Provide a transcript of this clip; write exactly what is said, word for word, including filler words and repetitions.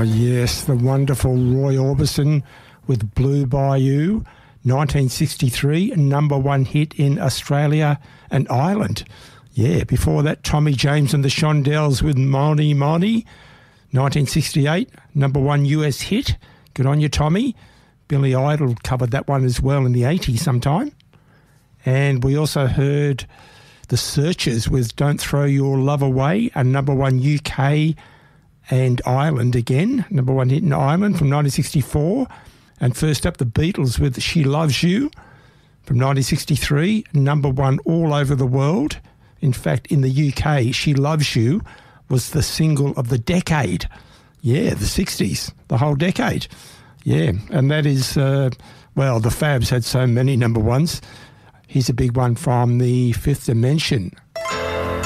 yes, the wonderful Roy Orbison with Blue Bayou, nineteen sixty-three, number one hit in Australia and Ireland. Yeah, before that, Tommy James and the Shondells with Money Money, nineteen sixty-eight, number one U S hit. Good on you, Tommy. Billy Idol covered that one as well in the eighties sometime. And we also heard The Searchers with Don't Throw Your Love Away, a number one U K and Ireland again, number one hit in Ireland from nineteen sixty-four. And first up, the Beatles with She Loves You from nineteen sixty-three, number one all over the world. In fact, in the U K, She Loves You was the single of the decade. Yeah, the sixties, the whole decade. Yeah, and that is, uh, well, the Fabs had so many number ones. Here's a big one from the Fifth Dimension.